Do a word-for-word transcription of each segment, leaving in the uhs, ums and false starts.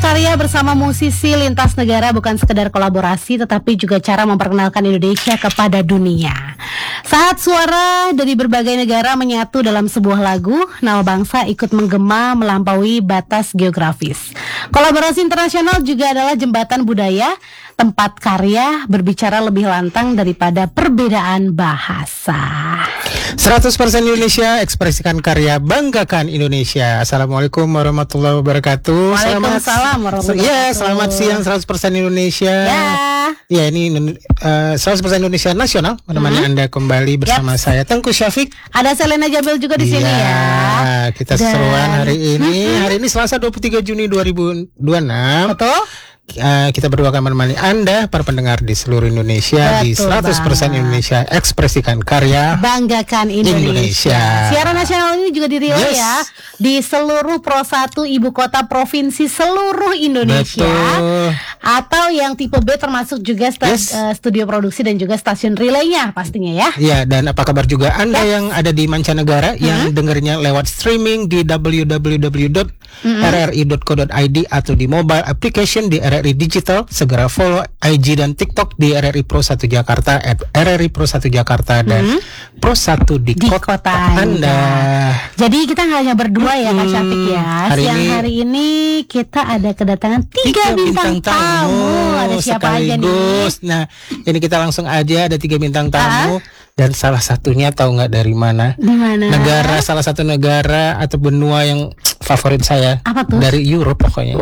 berkarya bersama musisi lintas negara bukan sekedar kolaborasi, tetapi juga cara memperkenalkan Indonesia kepada dunia. Saat suara dari berbagai negara menyatu dalam sebuah lagu, nama bangsa ikut menggema melampaui batas geografis. Kolaborasi internasional juga adalah jembatan budaya, tempat karya berbicara lebih lantang daripada perbedaan bahasa. seratus persen Indonesia, ekspresikan karya, banggakan Indonesia. Assalamualaikum warahmatullahi wabarakatuh. Waalaikumsalam warahmatullahi wabarakatuh. Ya, selamat siang seratus persen Indonesia. Ya. Ya, ini uh, seratus persen Indonesia Nasional menemani hmm. Anda kembali bersama yep. saya Tengku Syafiq. Ada Selena Jamil juga di ya, sini ya. Kita Dan... seruan hari ini. Hmm. Hari ini Selasa dua puluh tiga Juni dua ribu dua puluh enam. Betul. Uh, kita berdua akan menemani Anda, para pendengar di seluruh Indonesia. Betul, di seratus persen Indonesia, ekspresikan karya, banggakan Indonesia. Indonesia. Siaran nasional ini juga dirilai yes. ya di seluruh Pro satu ibu kota provinsi seluruh Indonesia. Betul. Atau yang tipe B termasuk juga sta- yes. uh, studio produksi dan juga stasiun relaynya pastinya ya. Iya, dan apa kabar juga Anda yes. yang ada di mancanegara hmm. yang dengernya lewat streaming di w w w dot r r i dot co dot i d atau di mobile application di R R I Digital. Segera follow I G dan TikTok di R R I Pro satu Jakarta at R R I Pro satu Jakarta dan hmm. Pro satu di, di kota, kota Anda. Anda. Jadi kita nggak hanya berdua hmm. ya Kak Syafiq ya. Hari Siang ini, hari ini kita ada kedatangan tiga, tiga bintang, bintang tamu. tamu. Ada siapa aja nih? Nah, ini kita langsung aja ada tiga bintang tamu. Ah? Dan salah satunya tahu nggak dari mana? Di mana? Negara, salah satu negara atau benua yang favorit saya. Apa tuh? Dari Europe pokoknya. Wow.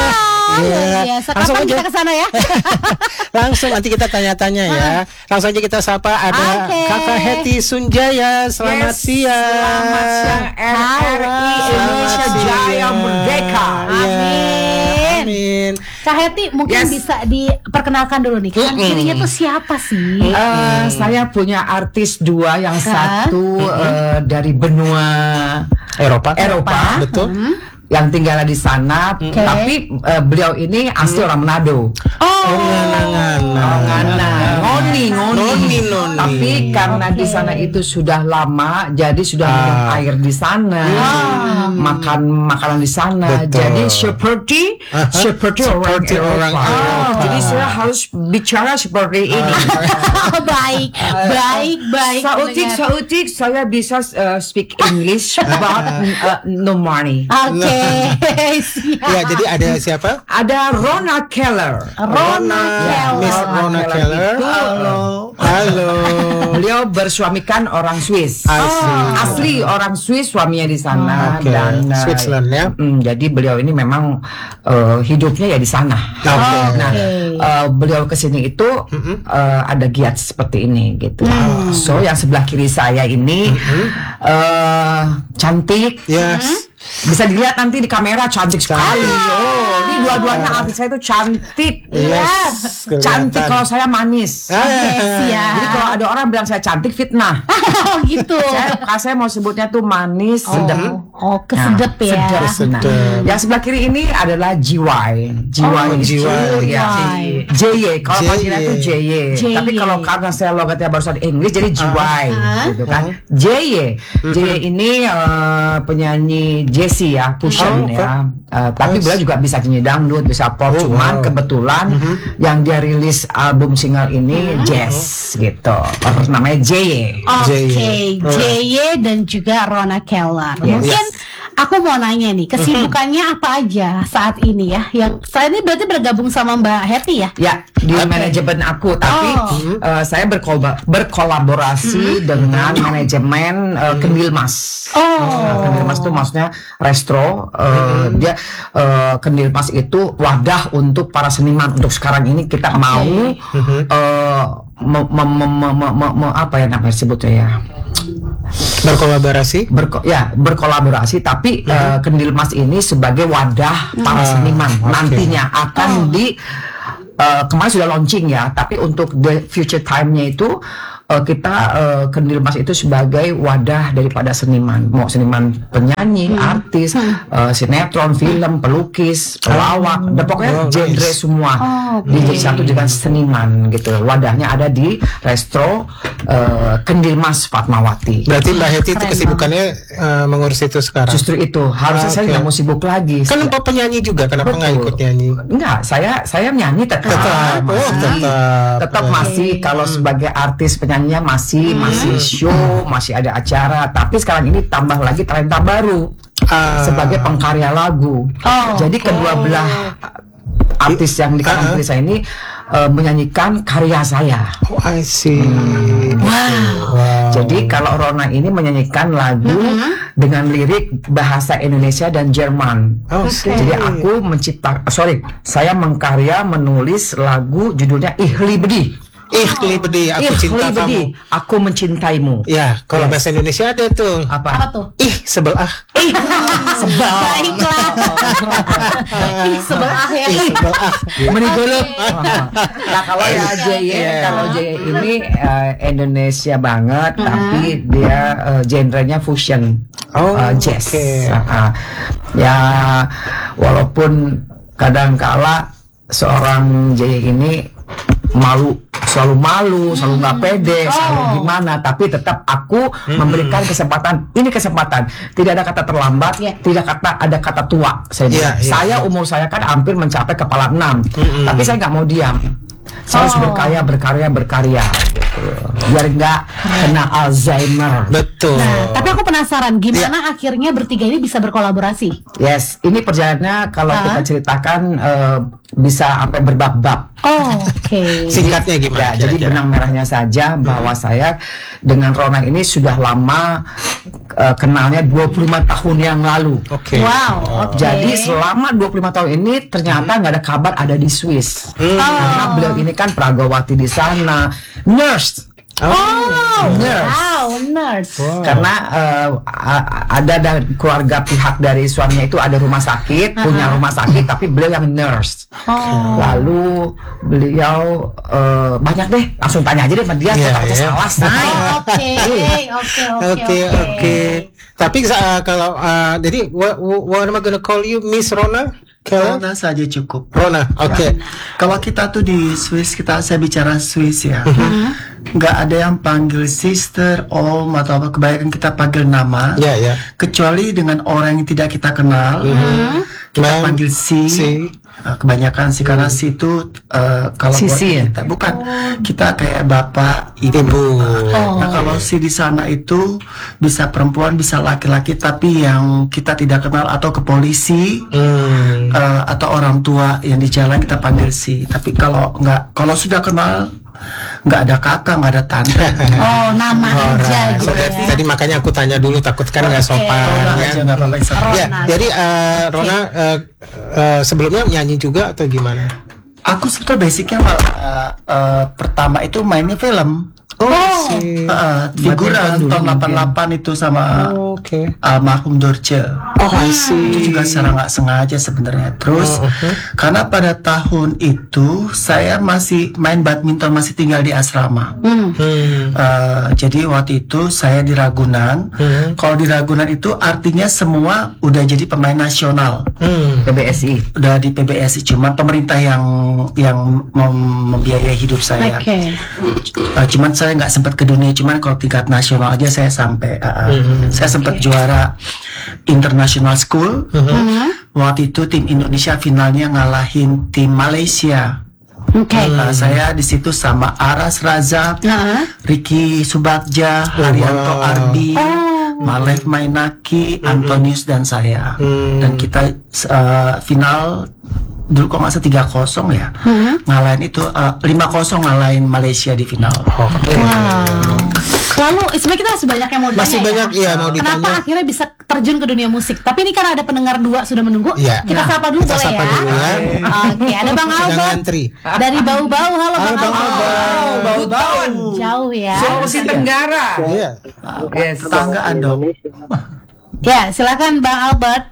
Ya. Langsung aja kita ke sana ya. Langsung nanti kita tanya-tanya ya. Langsung aja kita sapa ada okay. Kakak Hetty Sunjaya. Selamat yes. siang. Selamat siang R R I Indonesia Jaya Merdeka. Amin. Amin. Kak Hetty mungkin yes. bisa diperkenalkan dulu nih. Kan mm-hmm. dirinya tuh siapa sih? Uh, mm-hmm. Saya punya artis dua, yang uh. satu mm-hmm. uh, dari benua Eropa. Eropa. Betul. Mm-hmm. Yang tinggal di sana, okay. tapi uh, beliau ini asli hmm. orang Manado. Oh, Ngana, Ngoni, Ngoni. Tapi karena di sana itu sudah lama, jadi sudah ah. minum air di sana, ah. makan makanan di sana. Betul. Jadi seperti uh-huh. seperti, seperti orang, orang Eropa. Oh, jadi saya harus bicara seperti ini. Uh. baik, baik, baik. Sautik, sautik, saya bisa uh, speak English, but uh, no money. Oke. Okay. Ya, jadi ada siapa? Ada Rona Keller. Rona Keller. Miss Rona Keller. Halo. Halo. Beliau bersuamikan orang Swiss. Oh. Asli orang Swiss, suaminya di sana. Okay. Dan uh, Switzerland ya. Mm, jadi beliau ini memang uh, hidupnya ya di sana. Okay. Nah, uh, beliau kesini itu mm-hmm. uh, ada giat seperti ini gitu. Mm. So yang sebelah kiri saya ini mm-hmm. uh, cantik. Yes. Mm-hmm. Bisa dilihat nanti di kamera, cantik sekali. Oh, ini dua-duanya artis saya itu cantik. Yes. Cantik kalau saya manis. Okay, Jadi kalau ada orang bilang saya cantik, fitnah. Oh gitu. Saya, saya mau sebutnya tuh manis, oh. sedap. Oh, kesedep nah, ya. Sedap. Nah, yang sebelah kiri ini adalah G Y. G Y. Oh, G Y. Ya. J Y. Kalau panggilan itu J Y. Tapi kalau karena saya logatnya barusan Inggris jadi G Y. Uh-huh. Gitu kan. J Y. J Y ini uh, penyanyi Jessie ya, Pushan oh, ya. Uh, tapi beliau juga bisa nyanyi dangdut, bisa pop. Oh, cuman wow. kebetulan uh-huh. yang dia rilis album single ini uh-huh. jazz gitu. Terus namanya J Y. Oke, okay. J Y dan juga Rona Keller. Yes. Mungkin aku mau nanya nih, kesibukannya uh-huh. apa aja saat ini ya? Yang saya ini berarti bergabung sama Mbak Hetty ya? Ya, di okay. manajemen aku. Tapi oh. uh, saya berkol- berkolaborasi uh-huh. dengan manajemen uh, Kendil Mas. Oh. Uh, Kendil Mas itu maksudnya Restro, uh, hmm. dia uh, Kendil Mas itu wadah untuk para seniman. Untuk sekarang ini kita okay. mau uh, me- me- me- me- me- me- apa ya namanya sebutnya ya? Berkolaborasi, Berko- ya berkolaborasi. Tapi hmm. uh, Kendil Mas ini sebagai wadah hmm. para seniman okay. nantinya akan oh. di uh, kemarin sudah launching ya. Tapi untuk the future time-nya itu uh, kita uh, Kendil Mas itu sebagai wadah daripada seniman, mau seniman penyanyi, hmm. artis, hmm. Uh, sinetron, film, pelukis, pelawak, dan pokoknya oh, genre nice. semua oh, okay. dijadi satu dengan seniman gitu. Wadahnya ada di Resto uh, Kendil Mas Fatmawati. Berarti Mbak Hetty itu kesibukannya uh, mengurus itu sekarang. Justru itu harusnya ah, saya nggak okay. mau sibuk lagi. Kan Mbak penyanyi juga, kenapa nggak ikut nyanyi? Enggak, saya saya nyanyi tetap, tetap, masih, oh, tetap, tetap masih. Kalau sebagai artis penyanyinya masih hmm. masih show, masih ada acara. Tapi sekarang ini tambah lagi talenta baru uh. sebagai pengkarya lagu. Oh, jadi okay. kedua belah artis yang di kanan kiri uh-huh. saya ini uh, menyanyikan karya saya. Oh, I see. Hmm. Wow. wow. Jadi kalau Rona ini menyanyikan lagu uh-huh. dengan lirik bahasa Indonesia dan Jerman. Oh, okay. Jadi aku mencipta, sorry, saya mengkarya menulis lagu judulnya Ihli Bedi. Ihli Bedi, aku Ihli cinta Bedi, kamu. Aku mencintaimu. Ya, kalau yes. bahasa Indonesia ada tuh. Apa? Apa tuh? Ih, sebelah. Ih, sebelah. Baiklah. Ih, sebelah ya. Ih, sebelah. Menigulup. Nah, kalau ya J Y, yeah. kalau J Y ini uh, Indonesia banget, uh-huh. tapi dia uh, genrenya fusion, oh, uh, jazz. Okay. Uh, ya, walaupun kadang-kala seorang J Y ini malu, selalu malu, selalu nggak pede, oh. selalu gimana, tapi tetap aku hmm. memberikan kesempatan. Ini kesempatan, tidak ada kata terlambat, yeah. tidak kata ada kata tua. Saya, yeah, yeah, saya yeah. umur saya kan hampir mencapai kepala enam, hmm. tapi saya nggak mau diam. Saya harus oh. berkarya, berkarya, berkarya, gitu. Biar nggak kena Alzheimer. Betul. Nah, tapi aku penasaran, gimana yeah. akhirnya bertiga ini bisa berkolaborasi? Yes, ini perjalanannya kalau uh. kita ceritakan uh, bisa sampai berbab-bab. Oh, oke. Okay. Singkatnya gimana? Ya, jadi benang merahnya saja bahwa hmm. saya dengan Rona ini sudah lama uh, kenalnya dua puluh lima tahun yang lalu. Oke. Okay. Wow. Okay. Jadi selama dua puluh lima tahun ini ternyata nggak hmm. ada kabar ada di Swiss. Hmm. Karena beliau ini kan pragawati di sana, nurse. Oh, oh nurse. Wow, nurse. Wow. Karena uh, ada dari keluarga pihak dari suaminya itu ada rumah sakit, uh-huh. punya rumah sakit, tapi beliau yang nurse. Oh. Lalu beliau uh, banyak deh, langsung tanya aja deh sama dia, yeah, takutnya yeah. salah. Oke, oke, oke, oke. Tapi uh, kalau uh, jadi what, what am I gonna call you, Miss Rona? Kela? Rona saja cukup. Rona, oke. Okay. Nah, kalau kita tuh di Swiss, kita saya bicara Swiss ya, nggak ada yang panggil sister, om atau apa. Kebanyakan kita panggil nama. Yeah, yeah. Kecuali dengan orang yang tidak kita kenal, mm-hmm. kita Man, panggil si. si. Uh, kebanyakan sih karena hmm. si itu uh, kalau buat ya? kita bukan oh. kita kayak bapak ibu. ibu. Oh. Nah kalau si di sana itu bisa perempuan bisa laki-laki tapi yang kita tidak kenal atau ke polisi hmm. uh, atau orang tua yang di jalan kita panggil si. Tapi kalau nggak kalau sudah kenal nggak ada kakak, nggak ada tante. Oh, nama oh, aja gitu ya. Tadi makanya aku tanya dulu, takut kan nggak okay. sopan. Rona ya. Aja, gak apa-apa, ya, jadi uh, Rona uh, uh, sebelumnya nyanyi juga atau gimana? Aku sebetulnya basicnya uh, uh, pertama itu mainnya film. Oh, si. uh, figuran tahun delapan puluh delapan itu sama oh, okay. almarhum Dorce. Oh, I see. Itu juga secara nggak sengaja sebenarnya. Terus oh, okay. karena pada tahun itu saya masih main badminton, masih tinggal di asrama. Hmm. Uh, jadi waktu itu saya di Ragunan. Hmm. Kalau di Ragunan itu artinya semua udah jadi pemain nasional. Hmm. P B S I. Udah di P B S I. Cuma pemerintah yang yang mem- membiayai hidup saya. Okay. Uh, cuman saya nggak sempat ke dunia, cuman kalau tingkat nasional aja saya sampai uh, mm-hmm. saya sempat okay. juara international school. Mm-hmm. Waktu itu tim Indonesia finalnya ngalahin tim Malaysia. Okay. Uh, saya di situ sama Aras Razak, uh-huh. Ricky Subagja, oh, Haryanto wow. Arbi, oh. Malev Mainaki, mm-hmm. Antonius dan saya. Mm. Dan kita uh, final dulu kok nggak salah tiga kosong ya, hmm? ngalahin itu uh, lima kosong ngalahin Malaysia di final. Oh, okay. Wow. Lalu sebenarnya kita masih banyak yang mau ditanya. Masih banyak ya, ya mau ditanya. Kenapa akhirnya bisa terjun ke dunia musik? Tapi ini karena ada pendengar dua sudah menunggu. Ya. Kita nah, sapa dulu kita boleh sapa ya. Dulu ya. Oke, ada Bang Albert dari Bau-Bau. Halo Bang Albert. Bau-Bau. Jauh ya. Sulawesi Tenggara. Iya. Yes, tetanggaan dong. Ya, silakan Bang Albert.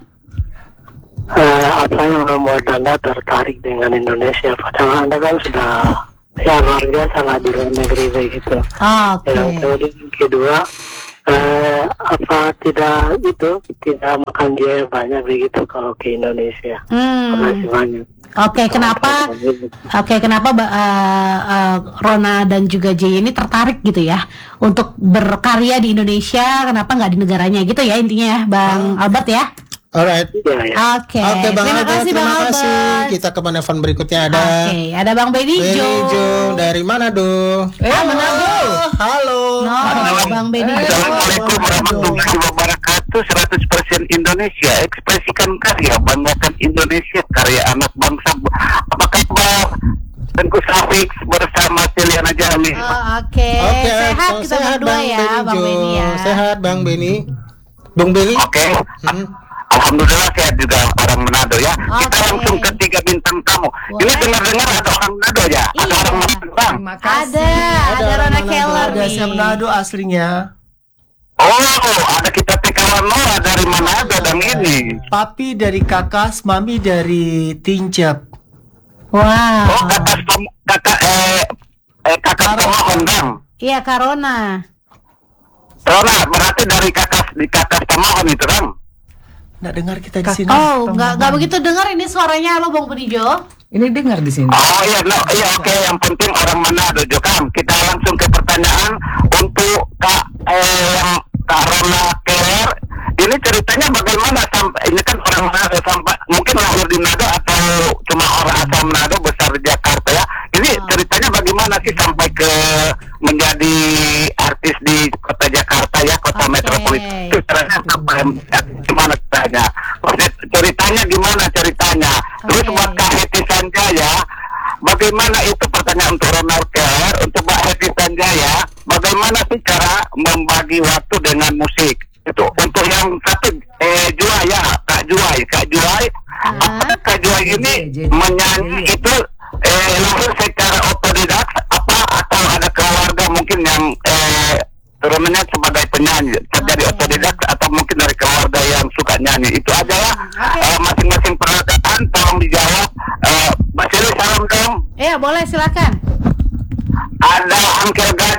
Uh, apa yang membuat Anda tertarik dengan Indonesia? Padahal Anda kan sudah ya luar biasa lah di luar negeri begitu. Oke. Yang kemudian kedua, eh, apa tidak itu tidak makan biaya banyak begitu kalau ke Indonesia. Hmm. Terima kasih banyak. Oke, kenapa? Oke, kenapa uh, uh, Rona dan juga J ini tertarik gitu ya untuk berkarya di Indonesia? Kenapa nggak di negaranya gitu ya intinya ya, Bang Albert ya? Alright. Ya, ya. Oke. Oke, Bang Terima Albert, kasih Bang terima Albert. kasih. Kita ke penelpon berikutnya ada Oke, ada Bang Benny Benny Jo. Jo dari Manado. Eh, Manado. Halo. No, Bang Benny Jo. Assalamualaikum warahmatullahi wabarakatuh. seratus persen Indonesia, ekspresikan karya, banggakan Indonesia, karya anak bangsa. Apa kabar? Tengku Safik bersama Celiana Jami. Oh, Oke, Oke, sehat so- kita sehat berdua Bang ya, Benny Bang Jo. Benny ya. Sehat Bang Benny. Bung Benny. Oke. Hmm. Alhamdulillah sehat juga orang Manado ya. Kita Oke. langsung ke tiga bintang tamu. Boleh. Ini dengar-dengar ada orang Manado ya? Ada Iya. orang Manado Bang. Terima kasih. Ada, ada Rona Manado, Keller Ada nih. saya Manado aslinya. Oh, ada kita T kawan Nora dari Manado dan ini. Papi dari Kakas, mami dari Tinjap. Wow. Oh, kakak Tom- kakak eh eh kakak Tomohon Bang. Iya, Karona. Rona, berarti dari kakak di kakak Tomohon itu Bang. Nggak dengar kita di sini. Oh, nggak nggak begitu dengar ini suaranya lo Bang Benny Jo. Ini dengar di sini. Oh iya, no, iya oke. Yang penting orang Manado juga kan. Kita langsung ke pertanyaan untuk Kak eh, yang Kak Rona Keller. Ini ceritanya bagaimana sampai ini kan orang Manado sampai mungkin lahir di Manado atau cuma orang asal Manado besar di Jakarta ya. Ini ceritanya bagaimana sih sampai ke menjadi artis di kota Jakarta ya, kota Oke. metropolitan. Itu caranya sampai gimana ceritanya? Maksudnya ceritanya gimana ceritanya? Terus Oke. buat Kak Heti Sanjaya, bagaimana itu pertanyaan untuk Ronald Keller, untuk Mbak Heti Sanjaya, bagaimana sih cara membagi waktu dengan musik? Itu untuk yang satu eh Juai ya, Kak Juai, Kak Juai, apakah Kak Juai ini J, J, J. menyanyi itu eh lahir secara otodidak apa atau ada keluarga mungkin yang eh turunannya sebagai penyanyi jadi Oke. otodidak atau mungkin dari keluarga yang suka nyanyi itu aja ya. Oke. Eh, masing-masing perkataan tolong dijawab. eh Mbak Sili salam dong. Iya, boleh silakan. Ada Angkel Gai